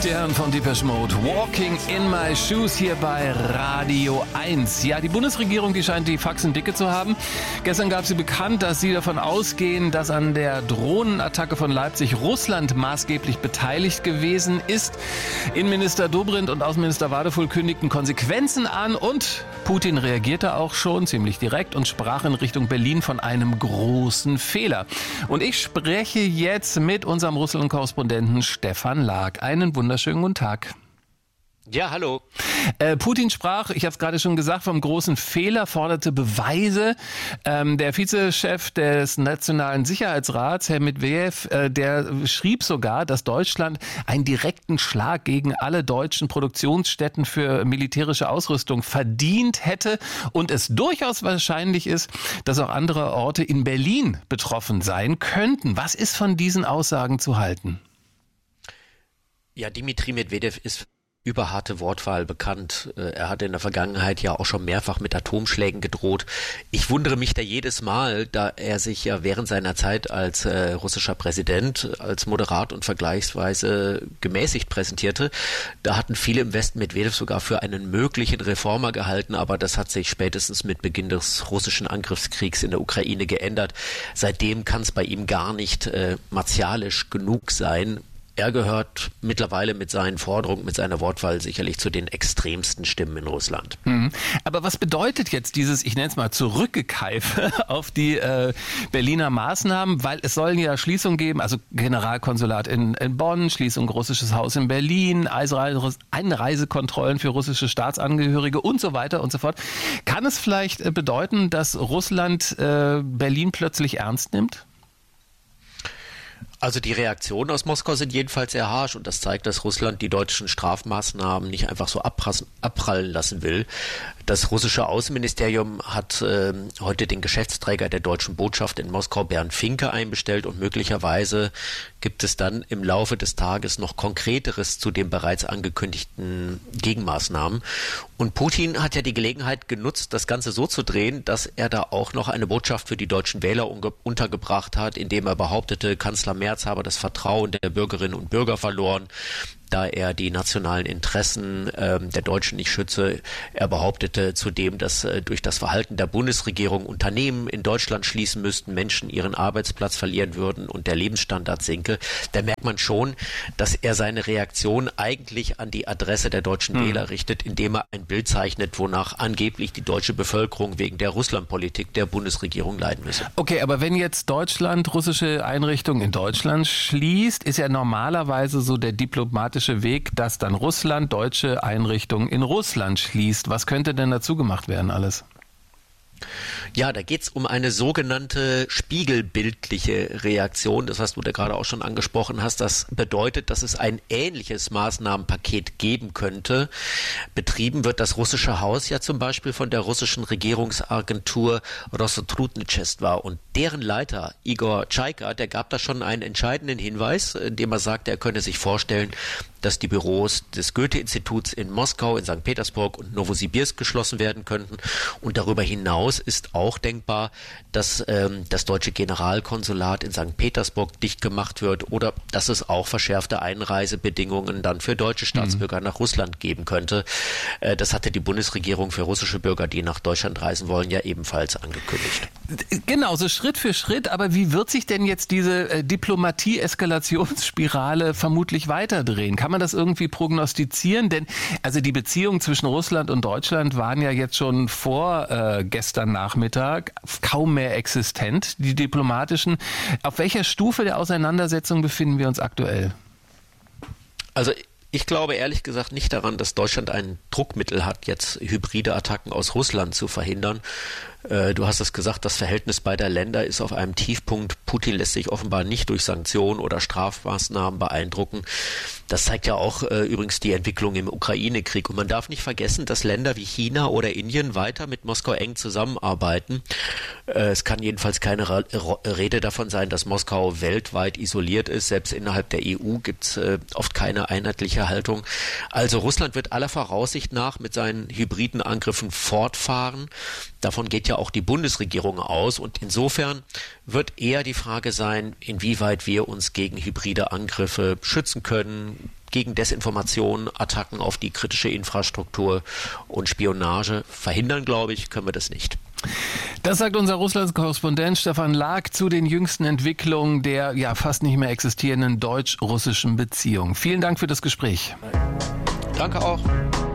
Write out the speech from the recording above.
Die Herren von Depeche Mode, Walking in My Shoes hier bei Radio 1. Ja, die Bundesregierung, die scheint die Faxen dicke zu haben. Gestern gab sie bekannt, dass sie davon ausgehen, dass an der Drohnenattacke von Leipzig Russland maßgeblich beteiligt gewesen ist. Innenminister Dobrindt und Außenminister Wadefuhl kündigten Konsequenzen an und Putin reagierte auch schon ziemlich direkt und sprach in Richtung Berlin von einem großen Fehler. Und ich spreche jetzt mit unserem Russland-Korrespondenten Stefan Lag. Einen wunderschönen guten Tag. Ja, hallo. Putin sprach, ich habe es gerade schon gesagt, vom großen Fehler, forderte Beweise. Der Vizechef des Nationalen Sicherheitsrats, Herr Medvedev, der schrieb sogar, dass Deutschland einen direkten Schlag gegen alle deutschen Produktionsstätten für militärische Ausrüstung verdient hätte und es durchaus wahrscheinlich ist, dass auch andere Orte in Berlin betroffen sein könnten. Was ist von diesen Aussagen zu halten? Ja, Dmitri Medvedev ist über harte Wortwahl bekannt. Er hatte in der Vergangenheit ja auch schon mehrfach mit Atomschlägen gedroht. Ich wundere mich da jedes Mal, da er sich ja während seiner Zeit als russischer Präsident als moderat und vergleichsweise gemäßigt präsentierte. Da hatten viele im Westen Medvedev sogar für einen möglichen Reformer gehalten, aber das hat sich spätestens mit Beginn des russischen Angriffskriegs in der Ukraine geändert. Seitdem kann es bei ihm gar nicht martialisch genug sein. Er gehört mittlerweile mit seinen Forderungen, mit seiner Wortwahl sicherlich zu den extremsten Stimmen in Russland. Aber was bedeutet jetzt dieses, ich nenne es mal, Zurückgekeife auf die Berliner Maßnahmen? Weil es sollen ja Schließungen geben, also Generalkonsulat in Bonn, Schließung Russisches Haus in Berlin, Einreisekontrollen für russische Staatsangehörige und so weiter und so fort. Kann es vielleicht bedeuten, dass Russland Berlin plötzlich ernst nimmt? Also die Reaktionen aus Moskau sind jedenfalls sehr harsch und das zeigt, dass Russland die deutschen Strafmaßnahmen nicht einfach so abprallen lassen will. Das russische Außenministerium hat heute den Geschäftsträger der deutschen Botschaft in Moskau, Bernd Finke, einbestellt und möglicherweise gibt es dann im Laufe des Tages noch Konkreteres zu den bereits angekündigten Gegenmaßnahmen. Und Putin hat ja die Gelegenheit genutzt, das Ganze so zu drehen, dass er da auch noch eine Botschaft für die deutschen Wähler untergebracht hat, indem er behauptete, Kanzler Merz habe das Vertrauen der Bürgerinnen und Bürger verloren, da er die nationalen Interessen der Deutschen nicht schütze. Er behauptete zudem, dass durch das Verhalten der Bundesregierung Unternehmen in Deutschland schließen müssten, Menschen ihren Arbeitsplatz verlieren würden und der Lebensstandard sinke. Da merkt man schon, dass er seine Reaktion eigentlich an die Adresse der deutschen Wähler richtet, indem er ein Bild zeichnet, wonach angeblich die deutsche Bevölkerung wegen der Russlandpolitik der Bundesregierung leiden müsse. Okay, aber wenn jetzt Deutschland russische Einrichtungen in Deutschland schließt, ist ja normalerweise so der diplomatische Weg, dass dann Russland deutsche Einrichtungen in Russland schließt. Was könnte denn dazu gemacht werden alles? Ja, da geht's um eine sogenannte spiegelbildliche Reaktion. Das, was du da gerade auch schon angesprochen hast, das bedeutet, dass es ein ähnliches Maßnahmenpaket geben könnte. Betrieben wird das russische Haus ja zum Beispiel von der russischen Regierungsagentur Rossotrudnichestva und deren Leiter Igor Chaika, der gab da schon einen entscheidenden Hinweis, indem er sagte, er könne sich vorstellen, dass die Büros des Goethe-Instituts in Moskau, in St. Petersburg und Novosibirsk geschlossen werden könnten. Und darüber hinaus ist auch denkbar, dass das deutsche Generalkonsulat in St. Petersburg dicht gemacht wird oder dass es auch verschärfte Einreisebedingungen dann für deutsche Staatsbürger nach Russland geben könnte. Das hatte die Bundesregierung für russische Bürger, die nach Deutschland reisen wollen, ja ebenfalls angekündigt. Genau, so Schritt für Schritt. Aber wie wird sich denn jetzt diese Diplomatie-Eskalationsspirale vermutlich weiterdrehen? Kann man das irgendwie prognostizieren? Denn also die Beziehungen zwischen Russland und Deutschland waren ja jetzt schon vor gestern Nachmittag kaum mehr existent, die diplomatischen. Auf welcher Stufe der Auseinandersetzung befinden wir uns aktuell? Also ich glaube ehrlich gesagt nicht daran, dass Deutschland ein Druckmittel hat, jetzt hybride Attacken aus Russland zu verhindern. Du hast es gesagt, das Verhältnis beider Länder ist auf einem Tiefpunkt. Putin lässt sich offenbar nicht durch Sanktionen oder Strafmaßnahmen beeindrucken. Das zeigt ja auch übrigens die Entwicklung im Ukraine-Krieg. Und man darf nicht vergessen, dass Länder wie China oder Indien weiter mit Moskau eng zusammenarbeiten. Es kann jedenfalls keine Rede davon sein, dass Moskau weltweit isoliert ist. Selbst innerhalb der EU gibt es oft keine einheitliche Haltung. Also Russland wird aller Voraussicht nach mit seinen hybriden Angriffen fortfahren. Davon geht ja auch die Bundesregierung aus und insofern wird eher die Frage sein, inwieweit wir uns gegen hybride Angriffe schützen können, gegen Desinformation, Attacken auf die kritische Infrastruktur und Spionage verhindern, glaube ich, können wir das nicht. Das sagt unser Russland-Korrespondent Stefan Lag zu den jüngsten Entwicklungen der fast nicht mehr existierenden deutsch-russischen Beziehung. Vielen Dank für das Gespräch. Danke auch.